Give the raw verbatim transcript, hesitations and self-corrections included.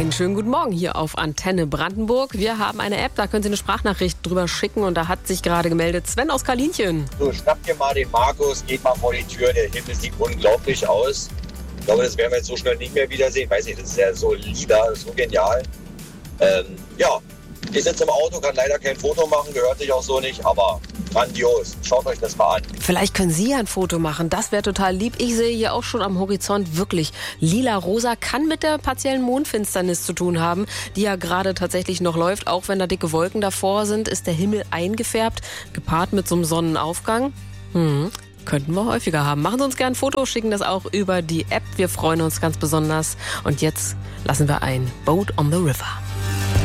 Einen schönen guten Morgen hier auf Antenne Brandenburg. Wir haben eine App, da können Sie eine Sprachnachricht drüber schicken und da hat sich gerade gemeldet Sven aus Kalinchen. So, schnappt ihr mal den Markus, geht mal vor die Tür, der Himmel sieht unglaublich aus. Ich glaube, das werden wir jetzt so schnell nicht mehr wiedersehen. Weiß nicht, das ist ja so lila, so genial. Ähm, ja, ich sitze im Auto, kann leider kein Foto machen, gehört sich auch so nicht, aber grandios. Schaut euch das mal an. Vielleicht können Sie ja ein Foto machen, das wäre total lieb. Ich sehe hier auch schon am Horizont wirklich lila-rosa, kann mit der partiellen Mondfinsternis zu tun haben, die ja gerade tatsächlich noch läuft. Auch wenn da dicke Wolken davor sind, ist der Himmel eingefärbt, gepaart mit so einem Sonnenaufgang. Hm. Könnten wir häufiger haben. Machen Sie uns gerne ein Foto, schicken das auch über die App. Wir freuen uns ganz besonders. Und jetzt lassen wir ein Boat on the River.